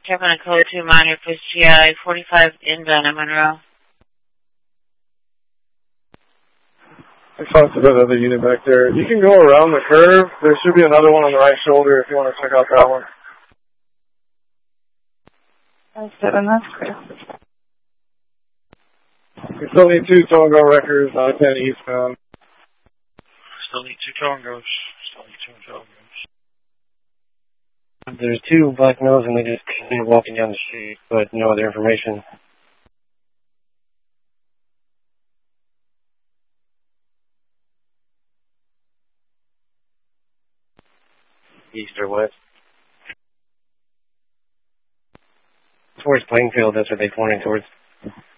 Kevin and Code 2 minor, push GI 45 inbound at Monroe. I talked to that other unit back there. You can go around the curve. There should be another one on the right shoulder if you want to check out that one. 7, that's clear. We still need 2 Togo records, 10 eastbound. Still need 2 Tongos. There's 2 black males and they just continue walking down the street, but no other information. East or west? Towards Plainfield, that's what they're pointing towards.